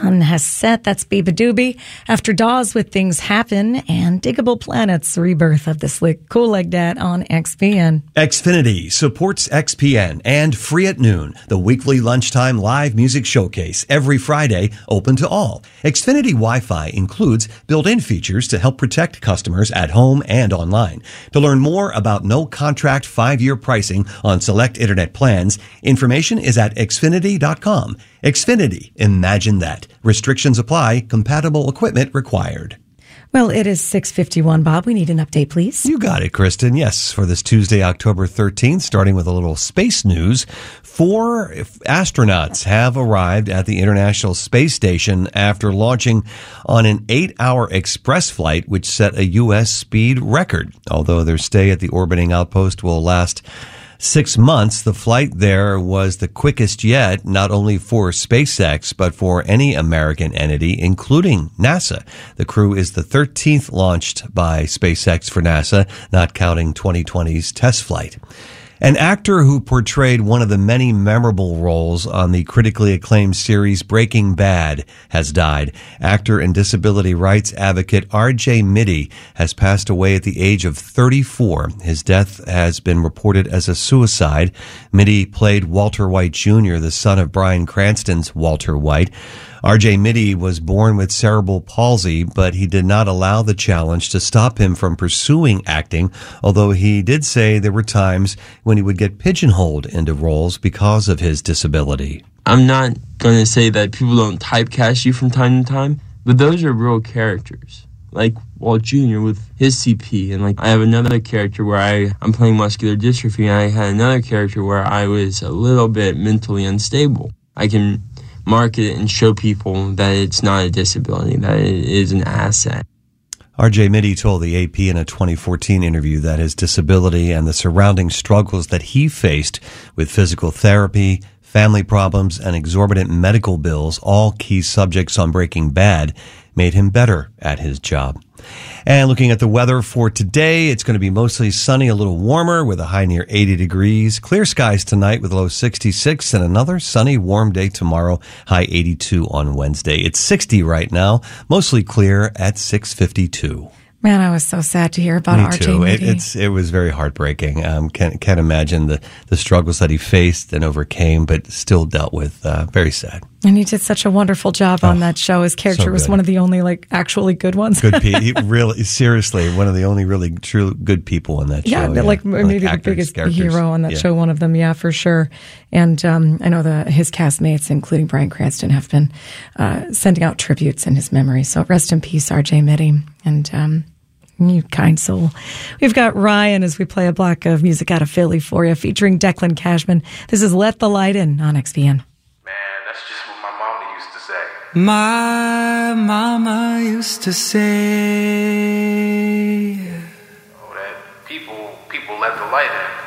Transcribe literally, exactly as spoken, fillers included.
sun has set. That's Beba Doobie. After Dawes with Things Happen, and Diggable Planets, Rebirth of the Slick Cool Like Dat on X P N. Xfinity supports X P N and Free at Noon, the weekly lunchtime live music showcase every Friday, open to all. Xfinity Wi-Fi includes built-in features to help protect customers at home and online. To learn more about no contract five-year pricing on select internet plans, information is at xfinity dot com. Xfinity, imagine that. Restrictions apply. Compatible equipment required. Well, it is six fifty-one, Bob. We need an update, please. You got it, Kristen. Yes, for this Tuesday, October thirteenth, starting with a little space news. Four astronauts have arrived at the International Space Station after launching on an eight-hour express flight, which set a U S speed record. Although their stay at the orbiting outpost will last Six months, the flight there was the quickest yet, not only for SpaceX, but for any American entity, including NASA. The crew is the thirteenth launched by SpaceX for NASA, not counting twenty twenty's test flight. An actor who portrayed one of the many memorable roles on the critically acclaimed series Breaking Bad has died. Actor and disability rights advocate R J Mitte has passed away at the age of thirty-four. His death has been reported as a suicide. Mitte played Walter White Junior, the son of Bryan Cranston's Walter White. R J Mitte was born with cerebral palsy, but he did not allow the challenge to stop him from pursuing acting, although he did say there were times when he would get pigeonholed into roles because of his disability. I'm not going to say that people don't typecast you from time to time, but those are real characters. Like Walt Junior with his C P, and like I have another character where I, I'm playing muscular dystrophy, and I had another character where I was a little bit mentally unstable. I can market it and show people that it's not a disability, that it is an asset. R J Mitte told the A P in a twenty fourteen interview that his disability and the surrounding struggles that he faced with physical therapy, family problems, and exorbitant medical bills, all key subjects on Breaking Bad, made him better at his job. And looking at the weather for today, it's going to be mostly sunny, a little warmer with a high near eighty degrees. Clear skies tonight with a low sixty-six, and another sunny, warm day tomorrow, high eighty-two on Wednesday. It's sixty right now, mostly clear at six fifty-two. Man, I was so sad to hear about Me R J too. It, Mitte. it's it was very heartbreaking. Um, can't can't imagine the the struggles that he faced and overcame, but still dealt with. Uh, very sad. And he did such a wonderful job on Oh, that show. His character so was good. one of the only like actually good ones. Good people. He really, seriously, one of the only really true good people in that show. Yeah, like maybe the actors, biggest characters. hero on that Yeah. show, one of them, yeah, for sure. And um, I know the his castmates, including Bryan Cranston, have been uh, sending out tributes in his memory. So rest in peace, R J Mitte, and um, you kind soul. We've got Ryan as we play a block of music out of Philly for you, featuring Declan Cashman. This is Let the Light In on X P N. Man, that's just what my mama used to say. My mama used to say, Oh, that people, people let the light in.